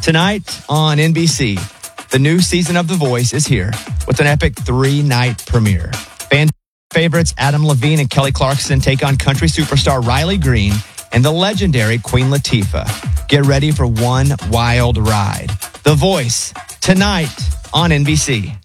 Tonight on NBC, the new season of The Voice is here with an epic 3-night premiere. Fan favorites Adam Levine and Kelly Clarkson take on country superstar Riley Green and the legendary Queen Latifah. Get ready for one wild ride. The Voice, tonight on NBC.